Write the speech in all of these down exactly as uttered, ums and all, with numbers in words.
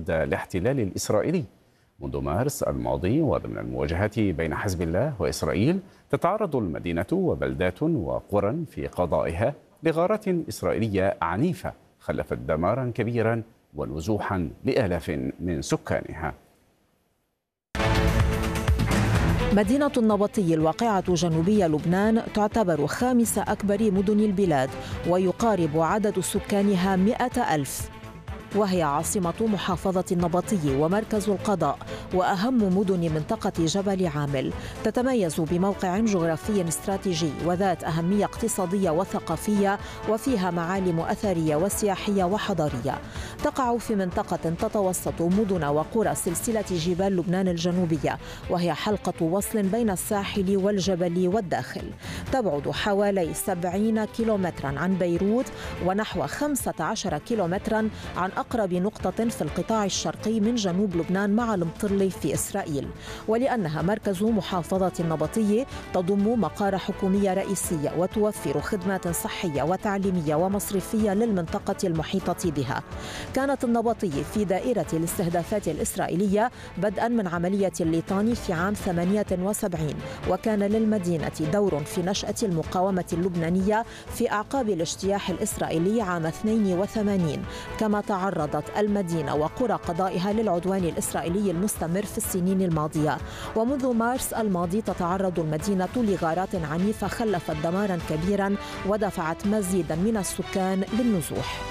ضد الاحتلال الإسرائيلي. منذ مارس الماضي وضمن المواجهات بين حزب الله وإسرائيل تتعرض المدينة وبلدات وقرى في قضائها لغارات إسرائيلية عنيفة خلفت دمارا كبيرا ونزوحا لآلاف من سكانها. مدينة النبطي الواقعة جنوبي لبنان تعتبر خامس أكبر مدن البلاد ويقارب عدد سكانها مئة ألف، وهي عاصمة محافظة النبطي ومركز القضاء وأهم مدن منطقة جبل عامل. تتميز بموقع جغرافي استراتيجي وذات أهمية اقتصادية وثقافية، وفيها معالم أثرية وسياحية وحضارية. تقع في منطقة تتوسط مدن وقرى سلسلة جبال لبنان الجنوبية، وهي حلقة وصل بين الساحل والجبل والداخل. تبعد حوالي سبعين كيلومترا عن بيروت ونحو خمسة عشر كيلومترا عن أقرب نقطة في القطاع الشرقي من جنوب لبنان مع المطرلي في إسرائيل. ولأنها مركز محافظة النبطية تضم مقار حكومية رئيسية وتوفر خدمات صحية وتعليمية ومصرفية للمنطقة المحيطة بها. كانت النبطية في دائرة الاستهدافات الإسرائيلية بدءا من عملية الليطاني في عام ثمانية وسبعين، وكان للمدينة دور في نشأة المقاومة اللبنانية في أعقاب الاجتياح الإسرائيلي عام اثنين وثمانين. كما تعرضت المدينة وقرى قضائها للعدوان الإسرائيلي المستمر في السنين الماضية. ومنذ مارس الماضي تتعرض المدينة لغارات عنيفة خلفت دمارا كبيرا ودفعت مزيدا من السكان للنزوح.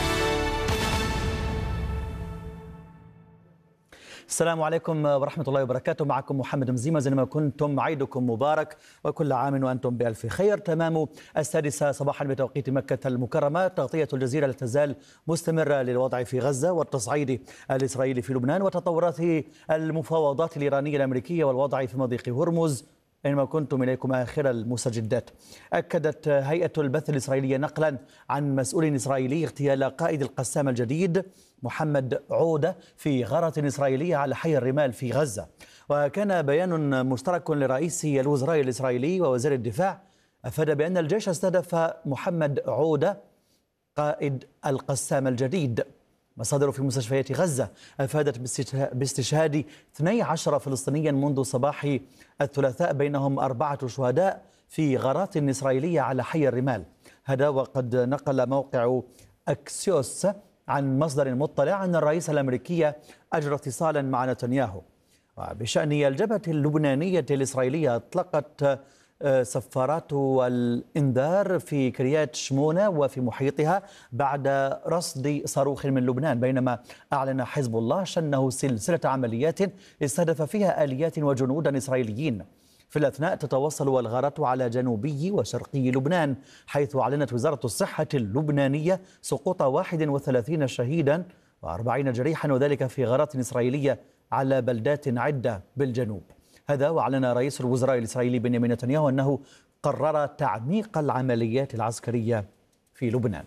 السلام عليكم ورحمة الله وبركاته. معكم محمد مزيمة. زي ما كنتم عيدكم مبارك وكل عام وأنتم بألف خير. تمام السادسة صباحا بتوقيت مكة المكرمة. تغطية الجزيرة لا تزال مستمرة للوضع في غزة والتصعيد الإسرائيلي في لبنان وتطورات المفاوضات الإيرانية الأمريكية والوضع في مضيق هرمز. أينما كنتم إليكم آخر المستجدات. أكدت هيئة البث الإسرائيلية نقلا عن مسؤول إسرائيلي اغتيال قائد القسام الجديد محمد عودة في غارة إسرائيلية على حي الرمال في غزة. وكان بيان مشترك لرئيس الوزراء الإسرائيلي ووزير الدفاع أفاد بأن الجيش استهدف محمد عودة قائد القسام الجديد. مصادر في مستشفيات غزة أفادت باستشهاد اثني عشر فلسطينيا منذ صباح الثلاثاء، بينهم أربعة شهداء في غارات إسرائيلية على حي الرمال. هذا وقد نقل موقع أكسيوس عن مصدر مطلع أن الرئيس الأمريكي أجرى اتصالا مع نتنياهو. وبشأن الجبهة اللبنانية الإسرائيلية أطلقت سفارات الإنذار في كريات شمونة وفي محيطها بعد رصد صاروخ من لبنان، بينما أعلن حزب الله شنه سلسلة عمليات استهدف فيها آليات وجنودا إسرائيليين. في الأثناء تتواصل الغارات على جنوبي وشرقي لبنان، حيث أعلنت وزارة الصحة اللبنانية سقوط واحد وثلاثين شهيدا وأربعين جريحا، وذلك في غارات إسرائيلية على بلدات عدة بالجنوب. هذا وأعلن رئيس الوزراء الإسرائيلي بنيامين نتنياهو أنه قرر تعميق العمليات العسكرية في لبنان.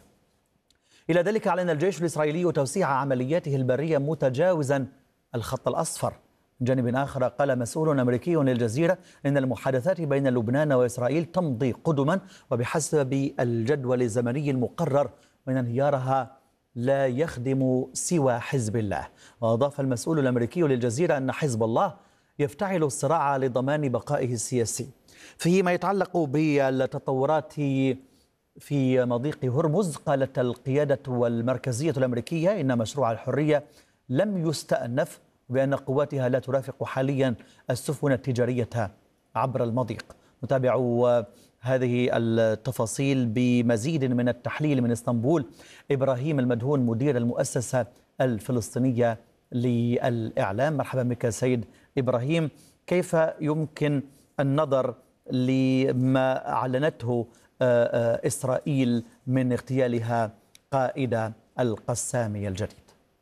إلى ذلك أعلن الجيش الإسرائيلي توسيع عملياته البرية متجاوزا الخط الأصفر. من جانب آخر قال مسؤول أمريكي للجزيرة إن المحادثات بين لبنان وإسرائيل تمضي قدما وبحسب الجدول الزمني المقرر، وإن انهيارها لا يخدم سوى حزب الله. وأضاف المسؤول الأمريكي للجزيرة أن حزب الله يفتعل الصراع لضمان بقائه السياسي. فيما يتعلق بالتطورات في مضيق هرمز، قالت القيادة والمركزية الأمريكية إن مشروع الحرية لم يستأنف، بأن قواتها لا ترافق حاليا السفن التجارية عبر المضيق. نتابع هذه التفاصيل بمزيد من التحليل من اسطنبول. إبراهيم المدهون مدير المؤسسة الفلسطينية للإعلام. مرحبا بك سيد إبراهيم. كيف يمكن النظر لما أعلنته إسرائيل من اغتيالها قائد القسامي الجديد؟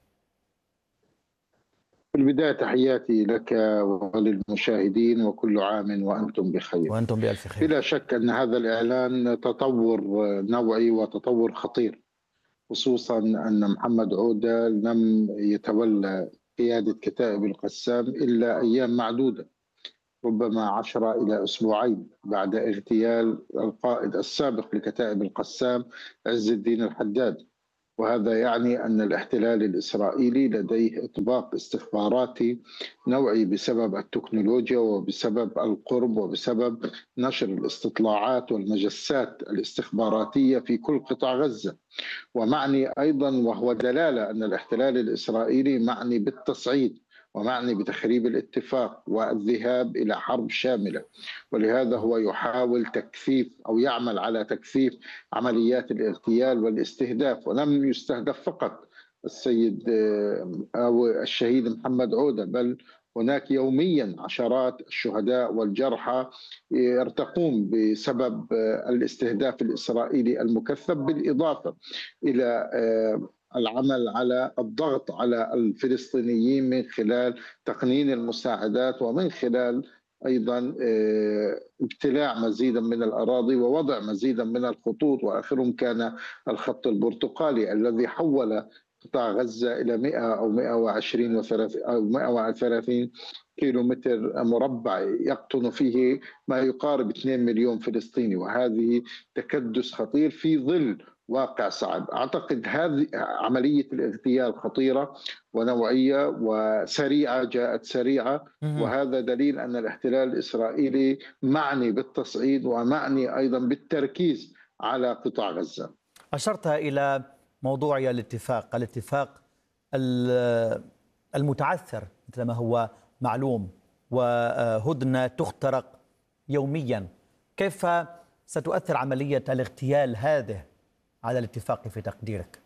في البداية تحياتي لك وللمشاهدين، وكل عام وأنتم بخير. وأنتم بألف خير. بلا شك أن هذا الإعلان تطور نوعي وتطور خطير، خصوصا أن محمد عودة لم يتولى قيادة كتائب القسام إلا أيام معدودة، ربما عشرة إلى أسبوعين بعد اغتيال القائد السابق لكتائب القسام عز الدين الحداد. وهذا يعني أن الاحتلال الإسرائيلي لديه إطباق استخباراتي نوعي بسبب التكنولوجيا وبسبب القرب وبسبب نشر الاستطلاعات والمجسات الاستخباراتية في كل قطاع غزة. ومعني أيضا وهو دلالة أن الاحتلال الإسرائيلي معني بالتصعيد ومعني بتخريب الاتفاق والذهاب إلى حرب شاملة، ولهذا هو يحاول تكثيف أو يعمل على تكثيف عمليات الاغتيال والاستهداف. ولم يستهدف فقط السيد أو الشهيد محمد عودة، بل هناك يوميا عشرات الشهداء والجرحى يرتقون بسبب الاستهداف الإسرائيلي المكثف، بالإضافة إلى العمل على الضغط على الفلسطينيين من خلال تقنين المساعدات ومن خلال أيضا ابتلاع مزيدا من الأراضي ووضع مزيدا من الخطوط، وآخرهم كان الخط البرتقالي الذي حول قطاع غزة إلى مئة أو مئة وعشرين أو مئة وثلاثين كيلو متر مربع يقطن فيه ما يقارب اثنين مليون فلسطيني، وهذه تكدس خطير في ظل واقع صعب. أعتقد هذه عملية الاغتيال خطيرة ونوعية وسريعة، جاءت سريعة، وهذا دليل أن الاحتلال الإسرائيلي معني بالتصعيد ومعني أيضا بالتركيز على قطاع غزة. أشرت إلى موضوع الاتفاق الاتفاق المتعثر مثل ما هو معلوم، وهدنة تخترق يوميا. كيف ستؤثر عملية الاغتيال هذه على الاتفاق في تقديرك؟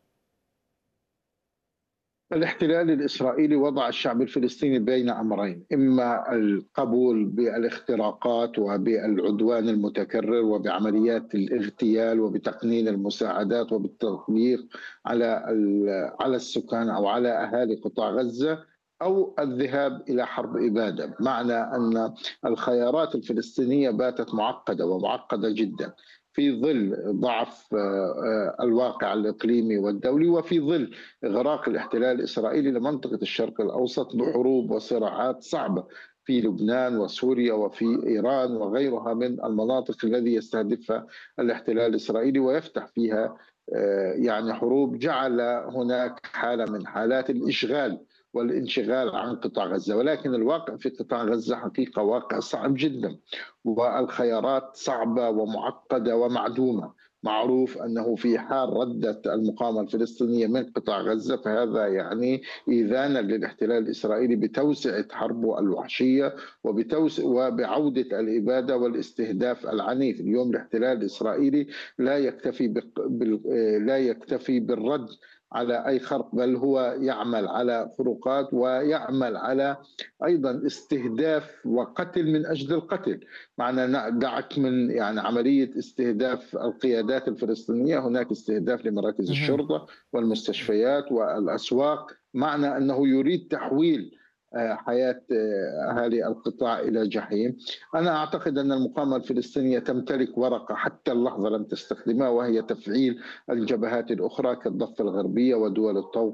الاحتلال الإسرائيلي وضع الشعب الفلسطيني بين أمرين: إما القبول بالاختراقات وبالعدوان المتكرر وبعمليات الاغتيال وبتقنين المساعدات وبالتضييق على على السكان أو على أهالي قطاع غزة، أو الذهاب إلى حرب إبادة. معنى أن الخيارات الفلسطينية باتت معقدة ومعقدة جدا في ظل ضعف الواقع الإقليمي والدولي، وفي ظل إغراق الاحتلال الإسرائيلي لمنطقة الشرق الأوسط بحروب وصراعات صعبة في لبنان وسوريا وفي إيران وغيرها من المناطق التي يستهدفها الاحتلال الإسرائيلي ويفتح فيها يعني حروب، جعل هناك حالة من حالات الإشغال والانشغال عن قطاع غزة. ولكن الواقع في قطاع غزة حقيقة واقع صعب جدا، والخيارات صعبة ومعقدة ومعدومة. معروف أنه في حال ردت المقاومة الفلسطينية من قطاع غزة فهذا يعني إذانا للاحتلال الإسرائيلي بتوسعة حربه الوحشية وبتوسع وبعودة الإبادة والاستهداف العنيف. اليوم الاحتلال الإسرائيلي لا يكتفي بال... لا يكتفي بالرد على أي خرق، بل هو يعمل على خروقات ويعمل على أيضا استهداف وقتل من أجل القتل. معنا دعك من يعني عملية استهداف القيادات الفلسطينية، هناك استهداف لمراكز الشرطة والمستشفيات والأسواق. معنى أنه يريد تحويل حياة أهالي القطاع إلى جحيم. أنا أعتقد أن المقاومة الفلسطينية تمتلك ورقة حتى اللحظة لم تستخدمها، وهي تفعيل الجبهات الأخرى كالضفة الغربية ودول الطوق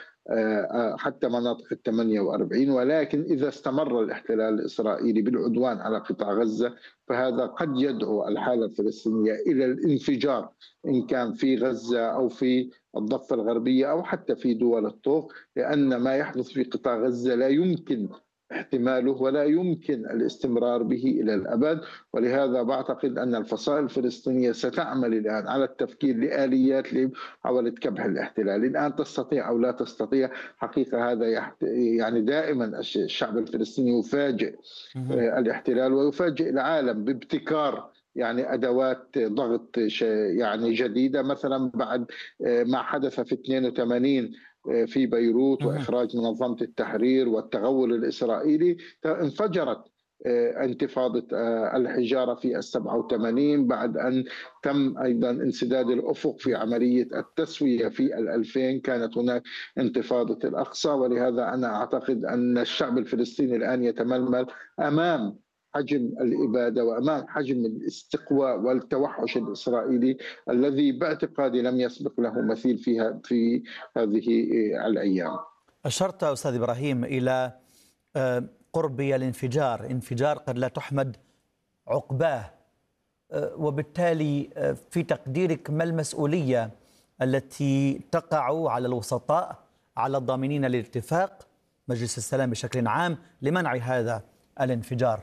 وحتى مناطق الثمانية وأربعين. ولكن إذا استمر الاحتلال الإسرائيلي بالعدوان على قطاع غزة فهذا قد يدعو الحالة الفلسطينية إلى الانفجار، إن كان في غزة أو في الضفة الغربية أو حتى في دول الطوق، لأن ما يحدث في قطاع غزة لا يمكن احتماله ولا يمكن الاستمرار به إلى الأبد. ولهذا بعتقد أن الفصائل الفلسطينية ستعمل الآن على التفكير لآليات لمحاولة كبح الاحتلال. الآن تستطيع أو لا تستطيع، حقيقة هذا يعني دائما الشعب الفلسطيني يفاجئ الاحتلال ويفاجئ العالم بابتكار يعني أدوات ضغط يعني جديدة، مثلا بعد ما حدث في اثنين وثمانين في بيروت وإخراج منظمة التحرير والتغول الإسرائيلي، انفجرت انتفاضة الحجارة في السبعة وثمانين، بعد أن تم أيضا انسداد الأفق في عملية التسوية في الألفين كانت هناك انتفاضة الأقصى. ولهذا أنا أعتقد أن الشعب الفلسطيني الآن يتململ أمام حجم الإبادة وأمام حجم الاستقواء والتوحش الإسرائيلي الذي باعتقادي لم يسبق له مثيل فيها في هذه الأيام. أشرت أستاذ إبراهيم إلى قرب الانفجار، انفجار قد لا تحمد عقباه، وبالتالي في تقديرك ما المسؤولية التي تقع على الوسطاء، على الضامنين للاتفاق مجلس السلام بشكل عام لمنع هذا الانفجار؟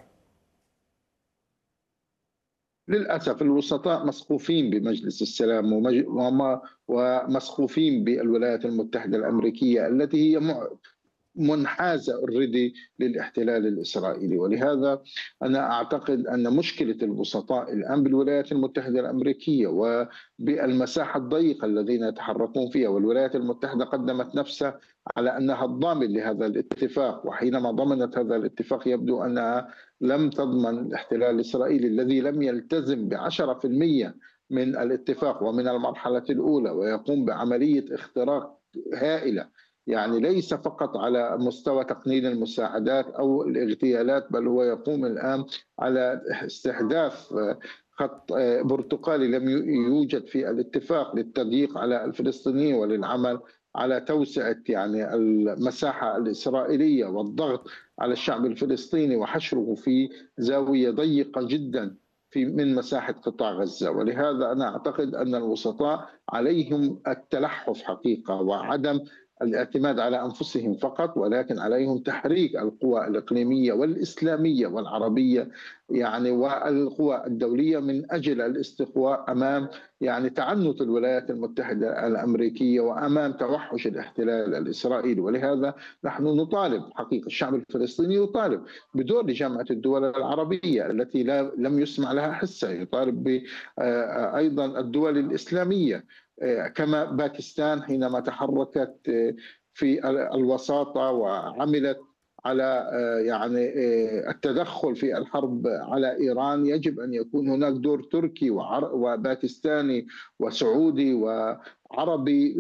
للأسف الوسطاء مسقوفين بمجلس السلام ومج... ومسقوفين بالولايات المتحدة الأمريكية التي هي منحازة اوريدي للاحتلال الإسرائيلي. ولهذا أنا أعتقد أن مشكلة الوسطاء الآن بالولايات المتحدة الأمريكية وبالمساحة الضيقة الذين يتحركون فيها، والولايات المتحدة قدمت نفسها على أنها الضامن لهذا الاتفاق، وحينما ضمنت هذا الاتفاق يبدو أنها لم تضمن الاحتلال الإسرائيلي الذي لم يلتزم بعشرة في المئة من الاتفاق ومن المرحلة الأولى، ويقوم بعملية اختراق هائلة، يعني ليس فقط على مستوى تقنين المساعدات أو الاغتيالات، بل هو يقوم الآن على استحداث خط برتقالي لم يوجد في الاتفاق للتضييق على الفلسطينيين وللعمل على توسعة يعني المساحة الإسرائيلية والضغط على الشعب الفلسطيني وحشره في زاوية ضيقة جدا في من مساحة قطاع غزة. ولهذا أنا أعتقد أن الوسطاء عليهم التلحف حقيقة وعدم الاعتماد على أنفسهم فقط، ولكن عليهم تحريك القوى الإقليمية والإسلامية والعربية يعني والقوى الدولية من أجل الاستقواء أمام يعني تعنت الولايات المتحدة الأمريكية وأمام توحش الاحتلال الإسرائيلي. ولهذا نحن نطالب حقيقة، الشعب الفلسطيني يطالب بدور جامعة الدول العربية التي لا لم يسمع لها حسة، يطالب أيضا الدول الإسلامية كما باكستان حينما تحركت في الوساطة وعملت على يعني التدخل في الحرب على إيران. يجب أن يكون هناك دور تركي وباكستاني وسعودي وعربي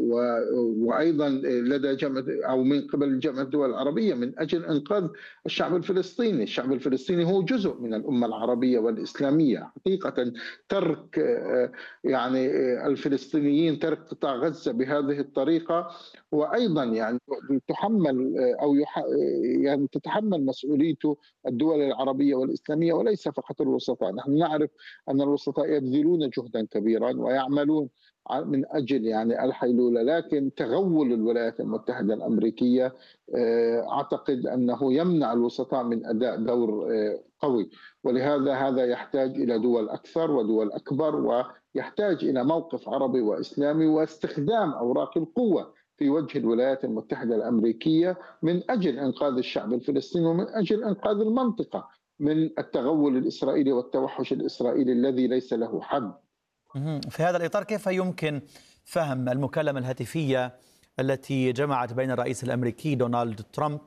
وأيضا لدى جامعة أو من قبل جامعة الدول العربية من أجل إنقاذ الشعب الفلسطيني. الشعب الفلسطيني هو جزء من الأمة العربية والإسلامية حقيقة. ترك يعني الفلسطينيين ترك قطاع غزة بهذه الطريقة وأيضا يعني تحمل أو يعني تتحمل مسؤوليته الدول العربية والإسلامية وليس فقط الوسطاء. نحن نعرف أن الوسطاء يبذلون جهدا كبيرا ويعملون من أجل يعني الحيلولة، لكن تغول الولايات المتحدة الأمريكية أعتقد أنه يمنع الوسطاء من أداء دور قوي. ولهذا هذا يحتاج إلى دول أكثر ودول أكبر، ويحتاج إلى موقف عربي وإسلامي واستخدام أوراق القوة في وجه الولايات المتحدة الأمريكية من أجل إنقاذ الشعب الفلسطيني ومن أجل إنقاذ المنطقة من التغول الإسرائيلي والتوحش الإسرائيلي الذي ليس له حد. في هذا الإطار كيف يمكن فهم المكالمة الهاتفية التي جمعت بين الرئيس الأمريكي دونالد ترامب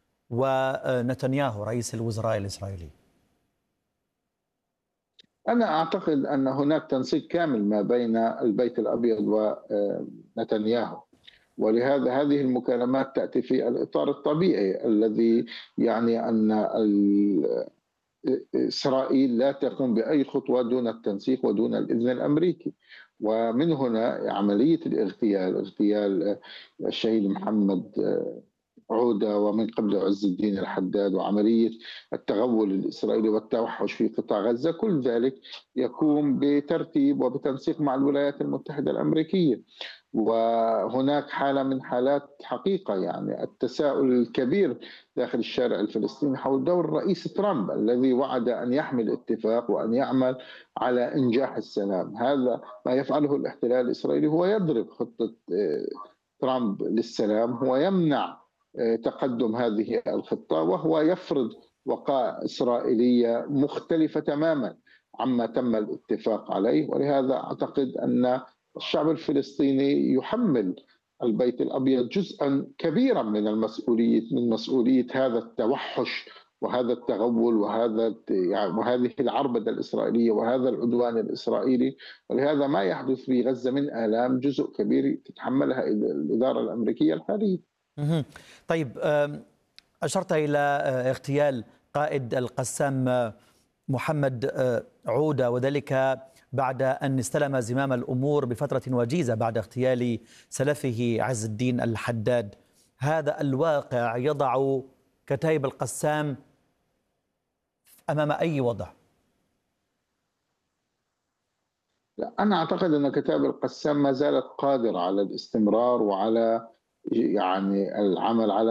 ونتنياهو رئيس الوزراء الإسرائيلي؟ أنا أعتقد أن هناك تنسيق كامل ما بين البيت الأبيض ونتنياهو، ولهذا هذه المكالمات تأتي في الإطار الطبيعي الذي يعني أن إسرائيل لا تقوم بأي خطوة دون التنسيق ودون الإذن الأمريكي. ومن هنا عملية الاغتيال، اغتيال الشهيد محمد عودة ومن قبل عز الدين الحداد وعملية التغول الإسرائيلي والتوحش في قطاع غزة، كل ذلك يكون بترتيب وبتنسيق مع الولايات المتحدة الأمريكية. وهناك حالة من حالات حقيقة يعني التساؤل الكبير داخل الشارع الفلسطيني حول دور الرئيس ترامب الذي وعد أن يحمي الاتفاق وأن يعمل على إنجاح السلام. هذا ما يفعله الاحتلال الإسرائيلي، هو يضرب خطة ترامب للسلام، هو يمنع تقدم هذه الخطة، وهو يفرض وقائع إسرائيلية مختلفة تماما عما تم الاتفاق عليه. ولهذا أعتقد أن الشعب الفلسطيني يحمل البيت الأبيض جزءا كبيرا من المسؤولية من مسؤولية هذا التوحش وهذا التغول وهذا يعني وهذه العربدة الإسرائيلية وهذا العدوان الإسرائيلي. ولهذا ما يحدث في غزة من آلام جزء كبير تتحملها الإدارة الأمريكية الحالية. طيب، أشرت إلى اغتيال قائد القسام محمد عودة، وذلك بعد أن استلم زمام الأمور بفترة وجيزة بعد اغتيال سلفه عز الدين الحداد. هذا الواقع يضع كتائب القسام أمام أي وضع؟ لا، أنا أعتقد أن كتائب القسام ما زالت قادرة على الاستمرار وعلى يعني العمل على